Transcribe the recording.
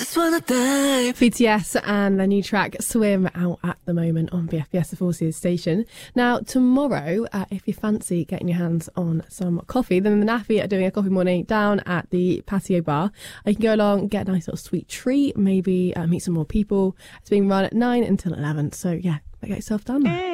just wanna dive. BTS and their new track Swim out at the moment on BFBS, the Forces station. Now, tomorrow, if you fancy getting your hands on some coffee, then the Naffy are doing a coffee morning down at the patio bar. You can go along, get a nice little sweet treat, maybe meet some more people. It's being run at 9 until 11. So, yeah, get yourself down there.